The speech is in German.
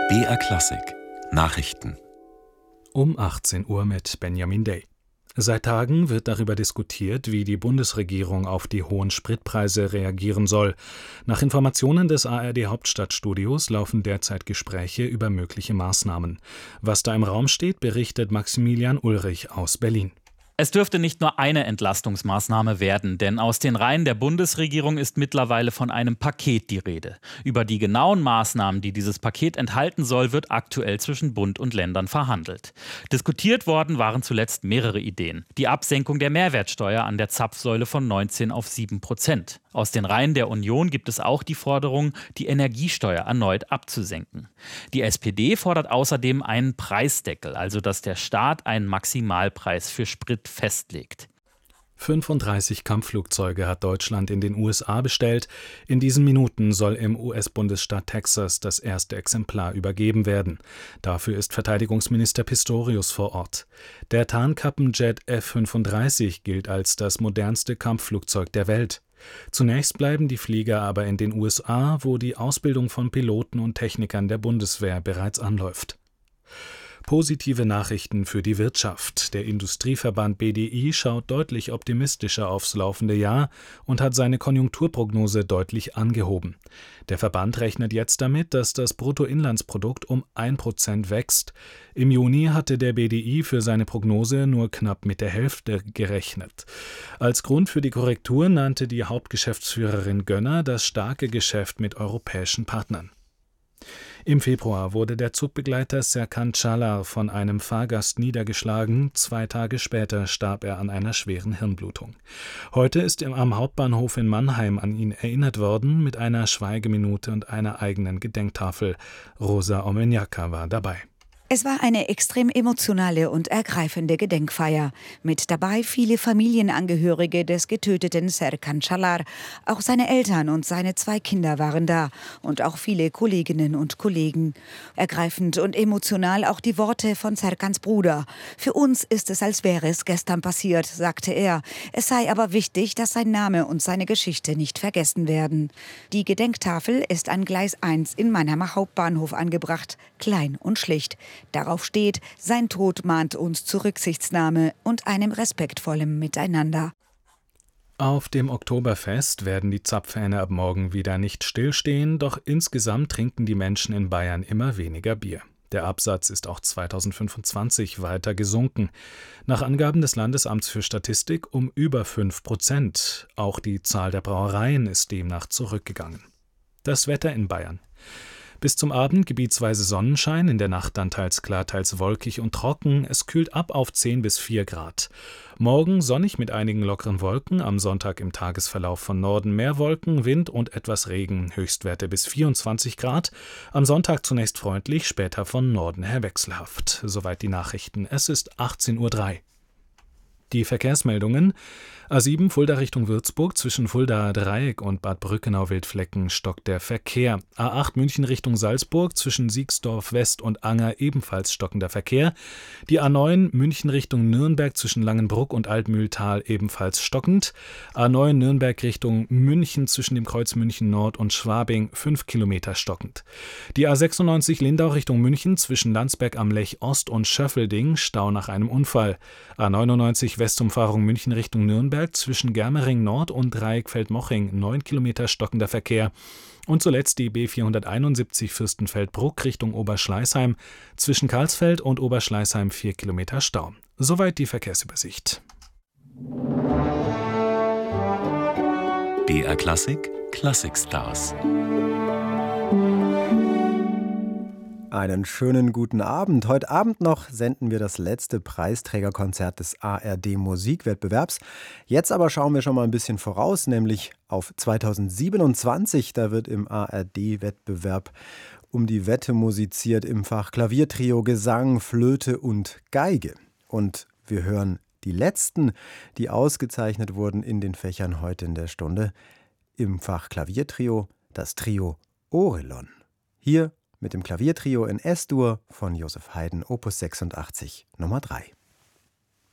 BR Klassik Nachrichten Um 18 Uhr mit Benjamin Day. Seit Tagen wird darüber diskutiert, wie die Bundesregierung auf die hohen Spritpreise reagieren soll. Nach Informationen des ARD-Hauptstadtstudios laufen derzeit Gespräche über mögliche Maßnahmen. Was da im Raum steht, berichtet Maximilian Ulrich aus Berlin. Es dürfte nicht nur eine Entlastungsmaßnahme werden, denn aus den Reihen der Bundesregierung ist mittlerweile von einem Paket die Rede. Über die genauen Maßnahmen, die dieses Paket enthalten soll, wird aktuell zwischen Bund und Ländern verhandelt. Diskutiert worden waren zuletzt mehrere Ideen. Die Absenkung der Mehrwertsteuer an der Zapfsäule von 19 auf 7%. Aus den Reihen der Union gibt es auch die Forderung, die Energiesteuer erneut abzusenken. Die SPD fordert außerdem einen Preisdeckel, also dass der Staat einen Maximalpreis für Sprit festlegt. 35 Kampfflugzeuge hat Deutschland in den USA bestellt. In diesen Minuten soll im US-Bundesstaat Texas das erste Exemplar übergeben werden. Dafür ist Verteidigungsminister Pistorius vor Ort. Der Tarnkappenjet F-35 gilt als das modernste Kampfflugzeug der Welt. Zunächst bleiben die Flieger aber in den USA, wo die Ausbildung von Piloten und Technikern der Bundeswehr bereits anläuft. Positive Nachrichten für die Wirtschaft. Der Industrieverband BDI schaut deutlich optimistischer aufs laufende Jahr und hat seine Konjunkturprognose deutlich angehoben. Der Verband rechnet jetzt damit, dass das Bruttoinlandsprodukt um 1% wächst. Im Juni hatte der BDI für seine Prognose nur knapp mit der Hälfte gerechnet. Als Grund für die Korrektur nannte die Hauptgeschäftsführerin Gönner das starke Geschäft mit europäischen Partnern. Im Februar wurde der Zugbegleiter Serkan Çalar von einem Fahrgast niedergeschlagen. 2 Tage später starb er an einer schweren Hirnblutung. Heute ist am Hauptbahnhof in Mannheim an ihn erinnert worden mit einer Schweigeminute und einer eigenen Gedenktafel. Rosa Omenjaka war dabei. Es war eine extrem emotionale und ergreifende Gedenkfeier. Mit dabei viele Familienangehörige des getöteten Serkan Çalar. Auch seine Eltern und seine 2 Kinder waren da. Und auch viele Kolleginnen und Kollegen. Ergreifend und emotional auch die Worte von Serkans Bruder. Für uns ist es, als wäre es gestern passiert, sagte er. Es sei aber wichtig, dass sein Name und seine Geschichte nicht vergessen werden. Die Gedenktafel ist an Gleis 1 in Mannheimer Hauptbahnhof angebracht. Klein und schlicht. Darauf steht, sein Tod mahnt uns zu Rücksichtnahme und einem respektvollen Miteinander. Auf dem Oktoberfest werden die Zapfhähne ab morgen wieder nicht stillstehen, doch insgesamt trinken die Menschen in Bayern immer weniger Bier. Der Absatz ist auch 2025 weiter gesunken. Nach Angaben des Landesamts für Statistik um über 5%. Auch die Zahl der Brauereien ist demnach zurückgegangen. Das Wetter in Bayern. Bis zum Abend gebietsweise Sonnenschein, in der Nacht dann teils klar, teils wolkig und trocken. Es kühlt ab auf 10 bis 4 Grad. Morgen sonnig mit einigen lockeren Wolken, am Sonntag im Tagesverlauf von Norden mehr Wolken, Wind und etwas Regen, Höchstwerte bis 24 Grad. Am Sonntag zunächst freundlich, später von Norden her wechselhaft. Soweit die Nachrichten. Es ist 18:03 Uhr. Die Verkehrsmeldungen: A7 Fulda Richtung Würzburg, zwischen Fuldaer Dreieck und Bad Brückenau-Wildflecken stockt der Verkehr. A8 München Richtung Salzburg, zwischen Siegsdorf West und Anger ebenfalls stockender Verkehr. Die A9 München Richtung Nürnberg, zwischen Langenbruck und Altmühltal ebenfalls stockend. A9 Nürnberg Richtung München, zwischen dem Kreuz München Nord und Schwabing 5 Kilometer stockend. Die A96 Lindau Richtung München, zwischen Landsberg am Lech Ost und Schöffelding Stau nach einem Unfall. A99 Westumfahrung München Richtung Nürnberg, zwischen Germering Nord und Dreieckfeld-Moching 9 Kilometer stockender Verkehr. Und zuletzt die B471 Fürstenfeldbruck Richtung Oberschleißheim, zwischen Karlsfeld und Oberschleißheim 4 Kilometer Stau. Soweit die Verkehrsübersicht. BR Klassik Klassikstars. Einen schönen guten Abend. Heute Abend noch senden wir das letzte Preisträgerkonzert des ARD Musikwettbewerbs. Jetzt aber schauen wir schon mal ein bisschen voraus, nämlich auf 2027. Da wird im ARD-Wettbewerb um die Wette musiziert im Fach Klaviertrio, Gesang, Flöte und Geige. Und wir hören die letzten, die ausgezeichnet wurden in den Fächern heute in der Stunde. Im Fach Klaviertrio das Trio Orelon. Hier mit dem Klaviertrio in S-Dur von Joseph Haydn, Opus 86, Nummer 3.